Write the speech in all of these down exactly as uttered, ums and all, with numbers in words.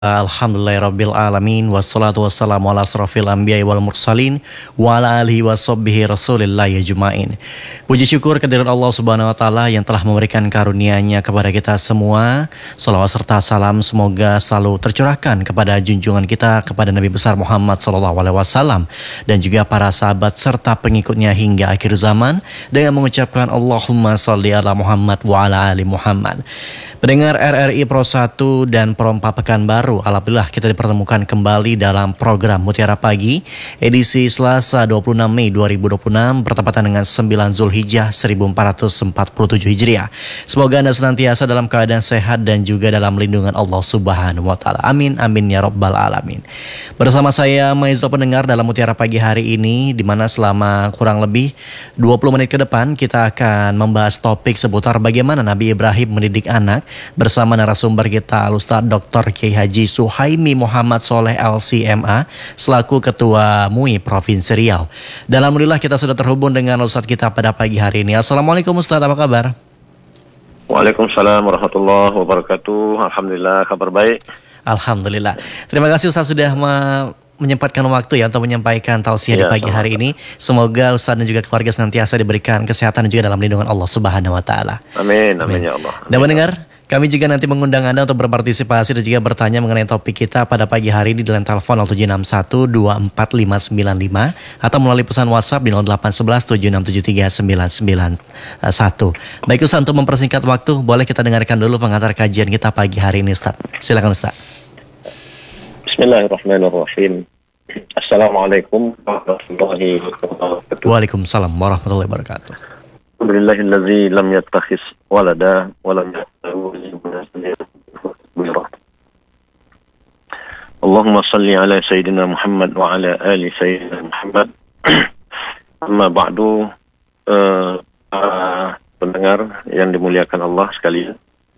Alhamdulillahirabbil alamin wassalatu wassalamu ala asrofil anbiya'i wal mursalin wa ala alihi washabbihi rasulillahi ajmain. Puji syukur kehadirat Allah Subhanahu wa taala yang telah memberikan karunia-Nya kepada kita semua. Salawat serta salam semoga selalu tercurahkan kepada junjungan kita, kepada Nabi besar Muhammad sallallahu alaihi wasallam dan juga para sahabat serta pengikutnya hingga akhir zaman, dengan mengucapkan Allahumma shalli ala Muhammad wa ala ali Muhammad. Pendengar R R I Pro satu dan Pro empat Pekanbaru, alhamdulillah kita dipertemukan kembali dalam program Mutiara Pagi edisi Selasa dua puluh enam Mei dua ribu dua puluh enam bertepatan dengan sembilan Zulhijjah seribu empat ratus empat puluh tujuh Hijriah. Semoga Anda senantiasa dalam keadaan sehat dan juga dalam lindungan Allah Subhanahu wa taala. Amin amin ya rabbal alamin. Bersama saya Maizal pendengar dalam Mutiara Pagi hari ini, di mana selama kurang lebih dua puluh menit ke depan kita akan membahas topik seputar bagaimana Nabi Ibrahim mendidik anak bersama narasumber kita Al-Ustaz Doktor Kiai Haji Suhaimi Muhammad Soleh L C M A selaku Ketua M U I Provinsi Riau. Dan alhamdulillah kita sudah terhubung dengan Ustaz kita pada pagi hari ini. Assalamualaikum Ustaz, apa kabar? Waalaikumsalam warahmatullahi wabarakatuh. Alhamdulillah, kabar baik. Alhamdulillah. Terima kasih Ustaz sudah me- menyempatkan waktu ya untuk menyampaikan tausiah ya, di pagi hari ini. Semoga Ustaz dan juga keluarga senantiasa diberikan kesehatan dan juga dalam lindungan Allah Subhanahu wa taala. Amin, amin, amin ya Allah. Amin. Dan mendengar, kami juga nanti mengundang Anda untuk berpartisipasi dan juga bertanya mengenai topik kita pada pagi hari ini dengan telepon nol tujuh enam satu dua empat lima sembilan lima atau melalui pesan WhatsApp di nol delapan satu satu tujuh enam tujuh tiga sembilan sembilan satu. Baik Ustaz, untuk mempersingkat waktu, boleh kita dengarkan dulu pengantar kajian kita pagi hari ini Ustaz. Silakan Ustaz. Bismillahirrahmanirrahim. Assalamualaikum warahmatullahi wabarakatuh. Waalaikumsalam warahmatullahi wabarakatuh. Alhamdulillahillazi lam yattakhis walada wa lam yakul lahu Allahumma salli ala sayyidina Muhammad wa ala ali sayyidina Muhammad. Amma ba'du, uh, uh, pendengar yang dimuliakan Allah sekalian.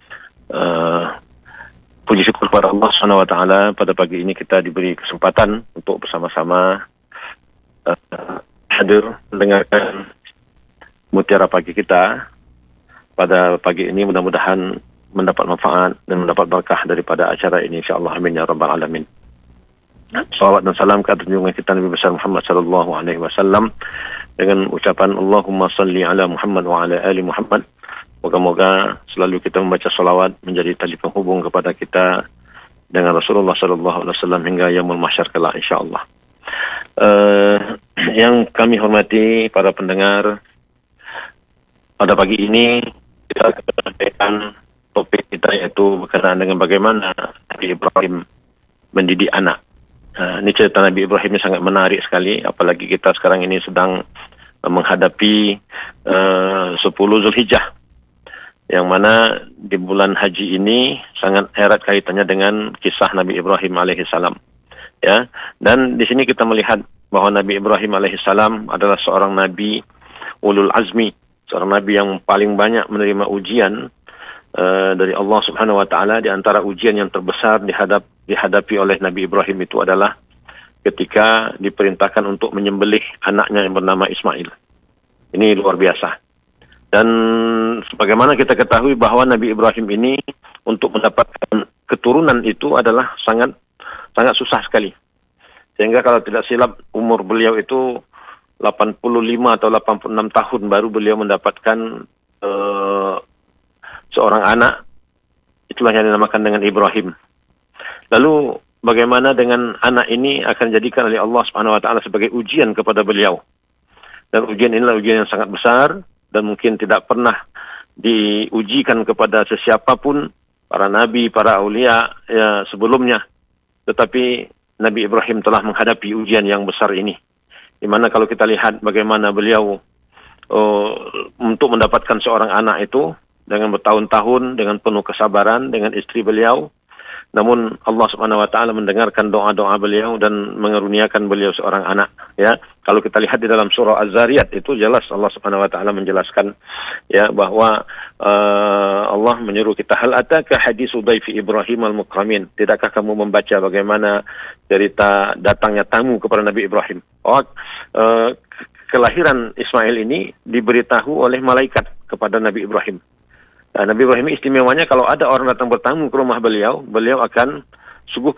Uh, Puji syukur kepada Allah subhanahu wa taala, pada pagi ini kita diberi kesempatan untuk bersama-sama uh, hadir mendengarkan Mutiara Pagi kita. Pada pagi ini mudah-mudahan mendapat manfaat dan mendapat berkah daripada acara ini, insyaallah. Amin ya rabbal alamin. Salawat dan salam ke atas junjungan kita Nabi besar Muhammad sallallahu alaihi wasallam dengan ucapan Allahumma salli ala Muhammad wa ala ali Muhammad. Moga-moga selalu kita membaca salawat menjadi tali penghubung kepada kita dengan Rasulullah sallallahu alaihi wasallam hingga yaumul mahsyar kelak, insyaallah. Uh, yang kami hormati para pendengar, pada pagi ini kita akan menyampaikan topik kita, yaitu berkenaan dengan bagaimana Nabi Ibrahim mendidik anak. Uh, ini cerita Nabi Ibrahim ini sangat menarik sekali, apalagi kita sekarang ini sedang uh, menghadapi uh, sepuluh Zulhijjah, yang mana di bulan haji ini sangat erat kaitannya dengan kisah Nabi Ibrahim alaihissalam. Ya, dan di sini kita melihat bahwa Nabi Ibrahim alaihissalam adalah seorang nabi ulul azmi, seorang nabi yang paling banyak menerima ujian uh, dari Allah Subhanahu wa taala. Di antara ujian yang terbesar dihadap dihadapi oleh Nabi Ibrahim itu adalah ketika diperintahkan untuk menyembelih anaknya yang bernama Ismail. Ini luar biasa. Dan sebagaimana kita ketahui bahwa Nabi Ibrahim ini untuk mendapatkan keturunan itu adalah sangat sangat susah sekali. Sehingga kalau tidak silap umur beliau itu delapan puluh lima atau delapan puluh enam tahun baru beliau mendapatkan uh, seorang anak. Itulah yang dinamakan dengan Ibrahim. Lalu bagaimana dengan anak ini akan dijadikan oleh Allah Subhanahu wa taala sebagai ujian kepada beliau. Dan ujian inilah ujian yang sangat besar dan mungkin tidak pernah diujikan kepada sesiapapun, para nabi, para aulia ya, sebelumnya. Tetapi Nabi Ibrahim telah menghadapi ujian yang besar ini. Di mana kalau kita lihat bagaimana beliau uh, untuk mendapatkan seorang anak itu dengan bertahun-tahun, dengan penuh kesabaran, dengan istri beliau. Namun Allah Subhanahu wa taala mendengarkan doa-doa beliau dan mengeruniakan beliau seorang anak, ya. Kalau kita lihat di dalam surah Az-Zariyat itu jelas Allah Subhanahu wa taala menjelaskan, ya, bahwa uh, Allah menyuruh kita, hal ataka haditsu dhaifi Ibrahim al-mukramin. Tidakkah kamu membaca bagaimana cerita datangnya tamu kepada Nabi Ibrahim? Oh, uh, kelahiran Ismail ini diberitahu oleh malaikat kepada Nabi Ibrahim. Nah, Nabi Ibrahim istimewanya kalau ada orang datang bertamu ke rumah beliau, beliau akan suguhkan